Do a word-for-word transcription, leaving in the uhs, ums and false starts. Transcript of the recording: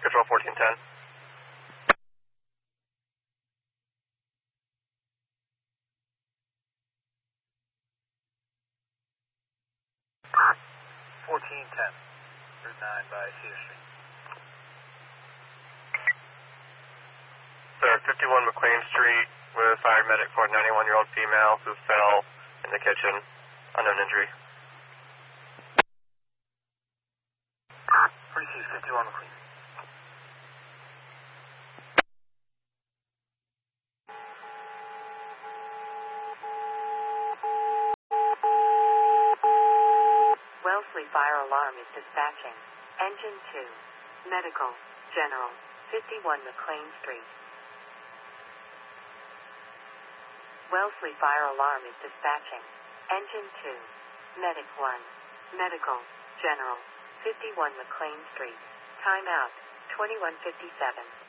Control fourteen ten. fourteen ten, Route nine by Cedar Street. Sir, fifty-one McLean Street with fire medic for a ninety-one-year-old female who fell in the kitchen. Unknown injury. Received fifty-one McLean. Wellesley Fire Alarm is dispatching. Engine two. Medical. General. fifty-one McLean Street. Wellesley Fire Alarm is dispatching. Engine two. Medic one. Medical. General. fifty-one McLean Street. Timeout. twenty-one fifty-seven.